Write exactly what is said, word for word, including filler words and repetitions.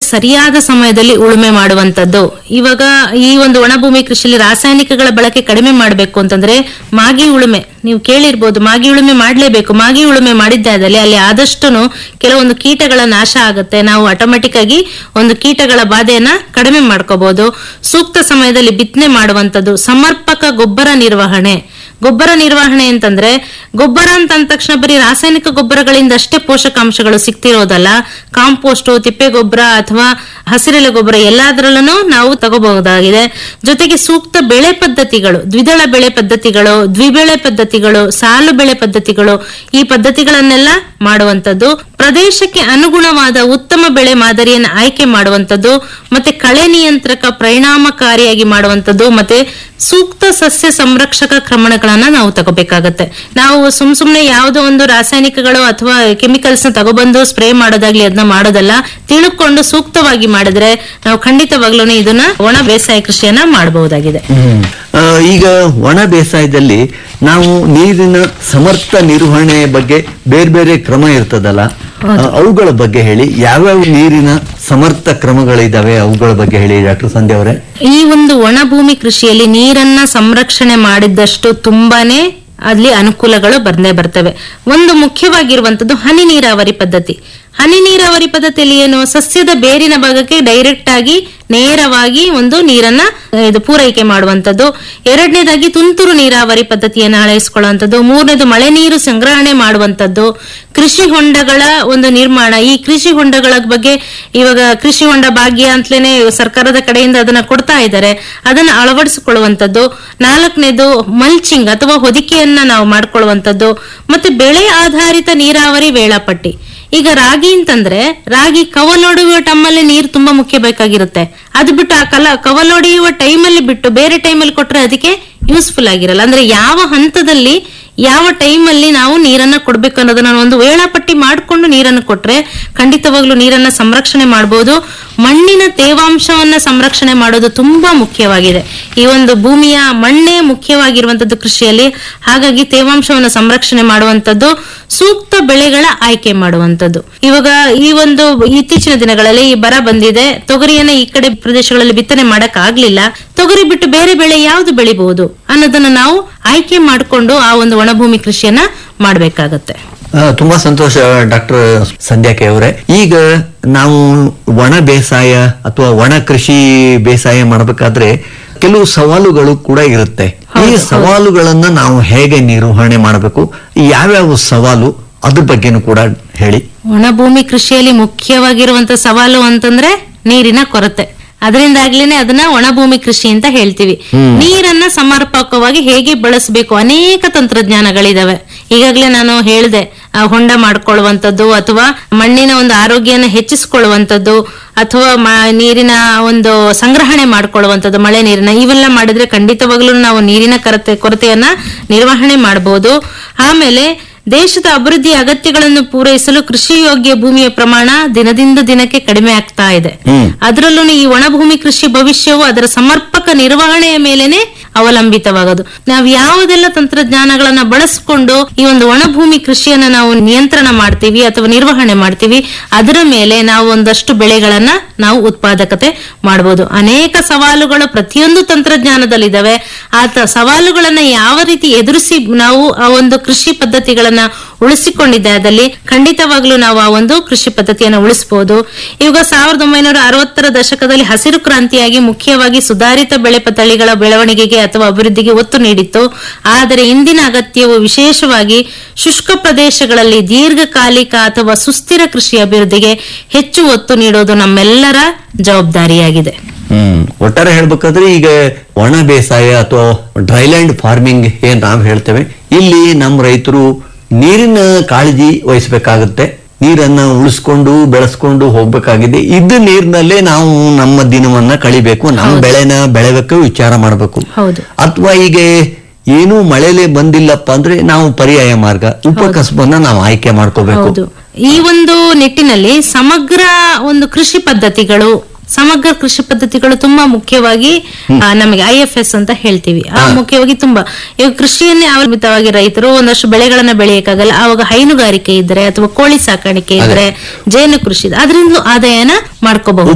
ಸರಿಯಾದ ಸಮಯದಲ್ಲಿ ಉಳುಮೆ ಮಾಡುವಂತದ್ದು. ಇವಾಗ ಈ ಒಂದು ಒಣಭೂಮಿ ಕೃಷಿಯಲ್ಲಿ ರಾಸಾಯನಿಕಗಳ ಬಳಕೆ ಕಡಿಮೆ ಮಾಡಬೇಕು ಅಂತಂದ್ರೆ ಮಾಗಿ ಉಳುಮೆ ನೀವು ಕೇಳಿರ್ಬೋದು. ಮಾಗಿ ಉಳುಮೆ ಮಾಡ್ಲೇಬೇಕು. ಮಾಗಿ ಉಳುಮೆ ಮಾಡಿದ್ದಾದಲ್ಲಿ ಅಲ್ಲಿ ಆದಷ್ಟು ಕೆಲವೊಂದು ಕೀಟಗಳ ನಾಶ ಆಗುತ್ತೆ. ನಾವು ಆಟೋಮೆಟಿಕ್ ಆಗಿ ಒಂದು ಕೀಟಗಳ ಬಾಧೆಯನ್ನ ಕಡಿಮೆ ಮಾಡ್ಕೋಬಹುದು. ಸೂಕ್ತ ಸಮಯದಲ್ಲಿ ಬಿತ್ತನೆ ಮಾಡುವಂತದ್ದು. ಸಮರ್ಪಕ ಗೊಬ್ಬರ ನಿರ್ವಹಣೆ. ಗೊಬ್ಬರ ನಿರ್ವಹಣೆ ಅಂತಂದ್ರೆ ಗೊಬ್ಬರ ಅಂತ ಅಂದ ತಕ್ಷಣ ಬರೀ ರಾಸಾಯನಿಕ ಗೊಬ್ಬರಗಳಿಂದ ಅಷ್ಟೇ ಪೋಷಕಾಂಶಗಳು ಸಿಗ್ತಿರೋದಲ್ಲ. ಕಾಂಪೋಸ್ಟ್, ತಿಪ್ಪೆ ಗೊಬ್ಬರ ಅಥವಾ ಹಸಿರೆಲೆ ಗೊಬ್ಬರ ಎಲ್ಲದರಲ್ಲೂ ನಾವು ತಗೋಬಹುದಾಗಿದೆ. ಜೊತೆಗೆ ಸೂಕ್ತ ಬೆಳೆ ಪದ್ಧತಿಗಳು, ದ್ವಿದಳ ಬೆಳೆ ಪದ್ಧತಿಗಳು, ದ್ವಿಬೆಳೆ ಪದ್ಧತಿಗಳು, ಸಾಲು ಬೆಳೆ ಪದ್ಧತಿಗಳು, ಈ ಪದ್ಧತಿಗಳನ್ನೆಲ್ಲ ಮಾಡುವಂತದ್ದು. ಪ್ರದೇಶಕ್ಕೆ ಅನುಗುಣವಾದ ಉತ್ತಮ ಬೆಳೆ ಮಾದರಿಯನ್ನು ಆಯ್ಕೆ ಮಾಡುವಂತದ್ದು, ಮತ್ತೆ ಕಳೆ ನಿಯಂತ್ರಕ ಪರಿಣಾಮಕಾರಿಯಾಗಿ ಮಾಡುವಂತದ್ದು, ಮತ್ತೆ ಸೂಕ್ತ ಸಸ್ಯ ಸಂರಕ್ಷಕ ಕ್ರಮಗಳನ್ನ ನಾವು ತಗೋಬೇಕಾಗತ್ತೆ. ನಾವು ಸುಮ್ ಸುಮ್ನೆ ಯಾವುದೋ ಒಂದು ರಾಸಾಯನಿಕಗಳು ಅಥವಾ ಕೆಮಿಕಲ್ಸ್ ನ ತಗೊಬಂದು ಸ್ಪ್ರೇ ಮಾಡೋದಾಗ್ಲಿ ಅದನ್ನ ಮಾಡೋದಲ್ಲ. ತಿಳ್ಕೊಂಡು ಸೂಕ್ತವಾಗಿ ಮಾಡಿದ್ರೆ ನಾವು ಖಂಡಿತವಾಗ್ಲೂ ಇದನ್ನ ಒಣ ಬೇಸಾಯ ಕೃಷಿಯನ್ನ ಮಾಡಬಹುದಾಗಿದೆ. ಈಗ ಒಣ ಬೇಸಾಯದಲ್ಲಿ ನಾವು ನೀರಿನ ಸಮರ್ಥ ನಿರ್ವಹಣೆ ಬಗ್ಗೆ ಬೇರೆ ಬೇರೆ ಕ್ರಮ ಇರ್ತದಲ್ಲ, ಅವುಗಳ ಬಗ್ಗೆ ಹೇಳಿ. ಯಾವ್ಯಾವ ನೀರಿನ ಸಮರ್ಥ ಕ್ರಮಗಳಿದಾವೆ ಅವುಗಳ ಬಗ್ಗೆ ಹೇಳಿ ಡಾಕ್ಟರ್ ಸಂಧ್ಯಾ ಅವರೇ. ಈ ಒಂದು ಒಣ ಭೂಮಿ ಕೃಷಿಯಲ್ಲಿ ನೀರನ್ನ ಸಂರಕ್ಷಣೆ ಮಾಡಿದಷ್ಟು ತುಂಬಾನೇ ಅಲ್ಲಿ ಅನುಕೂಲಗಳು ಬಂದೇ ಬರ್ತವೆ. ಒಂದು ಮುಖ್ಯವಾಗಿರುವಂತದ್ದು ಹನಿ ನೀರಾವರಿ ಪದ್ಧತಿ. ಹನಿ ನೀರಾವರಿ ಪದ್ಧತಿಯಲ್ಲಿ ಏನು, ಸಸ್ಯದ ಬೇರಿನ ಭಾಗಕ್ಕೆ ಡೈರೆಕ್ಟ್ ಆಗಿ ನೇರವಾಗಿ ಒಂದು ನೀರನ್ನ ಇದು ಪೂರೈಕೆ ಮಾಡುವಂತದ್ದು. ಎರಡನೇದಾಗಿ ತುಂತುರು ನೀರಾವರಿ ಪದ್ಧತಿಯನ್ನು ಅಳವಡಿಸಿಕೊಳ್ಳುವಂತದ್ದು. ಮೂರನೇದು ಮಳೆ ನೀರು ಸಂಗ್ರಹಣೆ ಮಾಡುವಂತದ್ದು. ಕೃಷಿ ಹೊಂಡಗಳ ಒಂದು ನಿರ್ಮಾಣ. ಈ ಕೃಷಿ ಹೊಂಡಗಳ ಬಗ್ಗೆ ಇವಾಗ ಕೃಷಿ ಹೊಂಡ ಭಾಗ್ಯ ಅಂತಲೇ ಸರ್ಕಾರದ ಕಡೆಯಿಂದ ಅದನ್ನ ಕೊಡ್ತಾ ಇದ್ದಾರೆ, ಅದನ್ನ ಅಳವಡಿಸಿಕೊಳ್ಳುವಂತದ್ದು. ನಾಲ್ಕನೇದು ಮಲ್ಚಿಂಗ್ ಅಥವಾ ಹೊದಿಕೆಯನ್ನ ನಾವು ಮಾಡ್ಕೊಳ್ಳುವಂತದ್ದು. ಮತ್ತೆ ಬೆಳೆ ಆಧಾರಿತ ನೀರಾವರಿ ವೇಳಾಪಟ್ಟಿ. ಈಗ ರಾಗಿ ಅಂತಂದ್ರೆ ರಾಗಿ ಕವಲೊಡೆಯುವ ಟೈಮಲ್ಲಿ ನೀರು ತುಂಬಾ ಮುಖ್ಯ ಬೇಕಾಗಿರುತ್ತೆ. ಅದು ಬಿಟ್ಟು ಆ ಕಲ ಕವಲೊಡೆಯುವ ಟೈಮಲ್ಲಿ ಬಿಟ್ಟು ಬೇರೆ ಟೈಮಲ್ಲಿ ಕೊಟ್ರೆ ಅದಕ್ಕೆ ಯೂಸ್ಫುಲ್ ಆಗಿರಲ್ಲ. ಅಂದ್ರೆ ಯಾವ ಹಂತದಲ್ಲಿ ಯಾವ ಟೈಮಲ್ಲಿ ನಾವು ನೀರನ್ನ ಕೊಡ್ಬೇಕು ಅನ್ನೋದನ್ನ ಒಂದು ವೇಳಾಪಟ್ಟಿ ಮಾಡಿಕೊಂಡು ನೀರನ್ನು ಕೊಟ್ರೆ ಖಂಡಿತವಾಗ್ಲೂ ನೀರನ್ನ ಸಂರಕ್ಷಣೆ ಮಾಡಬಹುದು. ಮಣ್ಣಿನ ತೇವಾಂಶವನ್ನ ಸಂರಕ್ಷಣೆ ಮಾಡೋದು ತುಂಬಾ ಮುಖ್ಯವಾಗಿದೆ. ಈ ಒಂದು ಭೂಮಿಯ ಮಣ್ಣೇ ಮುಖ್ಯವಾಗಿರುವಂತದ್ದು ಕೃಷಿಯಲ್ಲಿ. ಹಾಗಾಗಿ ತೇವಾಂಶವನ್ನು ಸಂರಕ್ಷಣೆ ಮಾಡುವಂತದ್ದು, ಸೂಕ್ತ ಬೆಳೆಗಳ ಆಯ್ಕೆ ಮಾಡುವಂತದ್ದು. ಇವಾಗ ಈ ಒಂದು ಇತ್ತೀಚಿನ ದಿನಗಳಲ್ಲಿ ಈ ಬರ ಬಂದಿದೆ, ತೊಗರಿಯನ್ನ ಈ ಕಡೆ ಪ್ರದೇಶಗಳಲ್ಲಿ ಬಿತ್ತನೆ ಮಾಡಕ್ ಆಗ್ಲಿಲ್ಲ. ತೊಗರಿ ಬಿಟ್ಟು ಬೇರೆ ಬೆಳೆ ಯಾವ್ದು ಬೆಳಿಬಹುದು ಅನ್ನೋದನ್ನ ನಾವು ಆಯ್ಕೆ ಮಾಡಿಕೊಂಡು ಆ ಒಂದು ಒಣಭೂಮಿ ಕೃಷಿಯನ್ನ ಮಾಡ್ಬೇಕಾಗತ್ತೆ. ತುಂಬಾ ಸಂತೋಷ ಡಾಕ್ಟರ್ ಸಂಧ್ಯಾಕೆ ಅವರೇ. ಈಗ ನಾವು ಒಣ ಬೇಸಾಯ ಅಥವಾ ಒಣ ಕೃಷಿ ಬೇಸಾಯ ಮಾಡಬೇಕಾದ್ರೆ ಕೆಲವು ಸವಾಲುಗಳು ಕೂಡ ಇರುತ್ತೆ. ಈ ಸವಾಲುಗಳನ್ನ ನಾವು ಹೇಗೆ ನಿರ್ವಹಣೆ ಮಾಡಬೇಕು, ಯಾವ್ಯಾವ ಸವಾಲು ಅದ್ರ ಬಗ್ಗೆನೂ ಕೂಡ ಹೇಳಿ. ಒಣಭೂಮಿ ಕೃಷಿಯಲ್ಲಿ ಮುಖ್ಯವಾಗಿರುವಂತ ಸವಾಲು ಅಂತಂದ್ರೆ ನೀರಿನ ಕೊರತೆ. ಅದರಿಂದಾಗ್ಲೇನೆ ಅದನ್ನ ಒಣಭೂಮಿ ಕೃಷಿ ಅಂತ ಹೇಳ್ತೀವಿ. ನೀರನ್ನ ಸಮರ್ಪಕವಾಗಿ ಹೇಗೆ ಬಳಸಬೇಕು, ಅನೇಕ ತಂತ್ರಜ್ಞಾನಗಳಿದಾವೆ. ಈಗಾಗಲೇ ನಾನು ಹೇಳಿದೆ, ಹೊಂಡ ಮಾಡ್ಕೊಳ್ಳುವಂಥದ್ದು ಅಥವಾ ಮಣ್ಣಿನ ಒಂದು ಆರೋಗ್ಯನ ಹೆಚ್ಚಿಸಿಕೊಳ್ಳುವಂಥದ್ದು ಅಥವಾ ನೀರಿನ ಒಂದು ಸಂಗ್ರಹಣೆ ಮಾಡ್ಕೊಳ್ಳುವಂಥದ್ದು, ಮಳೆ ನೀರಿನ, ಇವೆಲ್ಲ ಮಾಡಿದ್ರೆ ಖಂಡಿತವಾಗ್ಲೂ ನಾವು ನೀರಿನ ಕೊರತೆ ಕೊರತೆಯನ್ನ ನಿರ್ವಹಣೆ ಮಾಡಬಹುದು. ಆಮೇಲೆ ದೇಶದ ಅಭಿವೃದ್ಧಿ ಅಗತ್ಯಗಳನ್ನು ಪೂರೈಸಲು ಕೃಷಿ ಯೋಗ್ಯ ಭೂಮಿಯ ಪ್ರಮಾಣ ದಿನದಿಂದ ದಿನಕ್ಕೆ ಕಡಿಮೆ ಆಗ್ತಾ ಇದೆ. ಅದರಲ್ಲೂ ಈ ಒಣಭೂಮಿ ಕೃಷಿ ಭವಿಷ್ಯವು ಅದರ ಸಮರ್ಪಕ ನಿರ್ವಹಣೆಯ ಮೇಲೆನೆ ಅವಲಂಬಿತವಾಗೋದು. ನಾವು ಯಾವುದೆಲ್ಲ ತಂತ್ರಜ್ಞಾನಗಳನ್ನ ಬಳಸಿಕೊಂಡು ಈ ಒಂದು ಒಣಭೂಮಿ ಕೃಷಿಯನ್ನ ನಾವು ನಿಯಂತ್ರಣ ಮಾಡ್ತೀವಿ ಅಥವಾ ನಿರ್ವಹಣೆ ಮಾಡ್ತೀವಿ, ಅದರ ಮೇಲೆ ನಾವು ಒಂದಷ್ಟು ಬೆಳೆಗಳನ್ನ ನಾವು ಉತ್ಪಾದಕತೆ ಮಾಡಬಹುದು. ಅನೇಕ ಸವಾಲುಗಳು ಪ್ರತಿಯೊಂದು ತಂತ್ರಜ್ಞಾನದಲ್ಲಿದ್ದಾವೆ. ಆ ಸವಾಲುಗಳನ್ನ ಯಾವ ರೀತಿ ಎದುರಿಸಿ ನಾವು ಆ ಒಂದು ಕೃಷಿ ಪದ್ಧತಿಗಳನ್ನ ಉಳಿಸಿಕೊಂಡಿದ್ದಾದಲ್ಲಿ ಖಂಡಿತವಾಗ್ಲೂ ನಾವು ಆ ಒಂದು ಕೃಷಿ ಪದ್ಧತಿಯನ್ನು ಉಳಿಸಬಹುದು. ಇವಾಗ ಸಾವಿರದ ಒಂಬೈನೂರ ಅರವತ್ತರ ದಶಕದಲ್ಲಿ ಹಸಿರು ಕ್ರಾಂತಿಯಾಗಿ ಮುಖ್ಯವಾಗಿ ಸುಧಾರಿತ ಬೆಳೆ ತಳಿಗಳ ಬೆಳವಣಿಗೆಗೆ ಅಥವಾ ಅಭಿವೃದ್ಧಿಗೆ ಒತ್ತು ನೀಡಿತ್ತು. ಆದರೆ ಇಂದಿನ ಅಗತ್ಯವು ವಿಶೇಷವಾಗಿ ಶುಷ್ಕ ಪ್ರದೇಶಗಳಲ್ಲಿ ದೀರ್ಘಕಾಲಿಕ ಅಥವಾ ಸುಸ್ಥಿರ ಕೃಷಿ ಅಭಿವೃದ್ಧಿಗೆ ಹೆಚ್ಚು ಒತ್ತು ನೀಡೋದು ನಮ್ಮೆಲ್ಲರ ಜವಾಬ್ದಾರಿಯಾಗಿದೆ. ಹ್ಮ್ ಒಟ್ಟಾರೆ ಹೇಳ್ಬೇಕಾದ್ರೆ ಈಗ ಒಣ ಬೇಸಾಯ ಅಥವಾ ಡ್ರೈಲ್ಯಾಂಡ್ ಫಾರ್ಮಿಂಗ್ ಏನ್ ನಾವ್ ಹೇಳ್ತೇವೆ, ಇಲ್ಲಿ ನಮ್ಮ ರೈತರು ನೀರಿನ ಕಾಳಜಿ ವಹಿಸಬೇಕಾಗುತ್ತೆ. ನೀರನ್ನ ಉಳಿಸ್ಕೊಂಡು ಬೆಳೆಸ್ಕೊಂಡು ಹೋಗ್ಬೇಕಾಗಿದೆ. ಇದ್ದ ನೀರಿನಲ್ಲೇ ನಾವು ನಮ್ಮ ದಿನವನ್ನ ಕಳಿಬೇಕು, ನಮ್ಮ ಬೆಳೆನ ಬೆಳೆಬೇಕು ವಿಚಾರ ಮಾಡಬೇಕು. ಅಥವಾ ಈಗ ಏನು ಮಳೆಲೆ ಬಂದಿಲ್ಲಪ್ಪ ಅಂದ್ರೆ ನಾವು ಪರ್ಯಾಯ ಮಾರ್ಗ ಉಪಕಸಬನ್ನ ನಾವು ಆಯ್ಕೆ ಮಾಡ್ಕೋಬೇಕು. ಈ ಒಂದು ನಿಟ್ಟಿನಲ್ಲಿ ಸಮಗ್ರ ಒಂದು ಕೃಷಿ ಪದ್ಧತಿಗಳು ಸಮಗ್ರ ಕೃಷಿ ಪದ್ಧತಿಗಳು ತುಂಬಾ ಮುಖ್ಯವಾಗಿ ನಮಗೆ ಐ ಎಫ್ ಎಸ್ ಅಂತ ಹೇಳ್ತೀವಿ. ಆ ಮುಖ್ಯವಾಗಿ ತುಂಬಾ ಇವಾಗ ಕೃಷಿಯನ್ನೇ ಅವಲಂಬಿತವಾಗಿ ರೈತರು ಒಂದಷ್ಟು ಬೆಳೆಗಳನ್ನ ಬೆಳೆಯಕ್ಕಾಗಲ್ಲ. ಆವಾಗ ಹೈನುಗಾರಿಕೆ ಇದ್ರೆ ಅಥವಾ ಕೋಳಿ ಸಾಕಾಣಿಕೆ ಇದ್ರೆ, ಜೇನು ಕೃಷಿ, ಅದರಿಂದ ಆದಾಯನ ಮಾಡ್ಕೋಬಹುದು.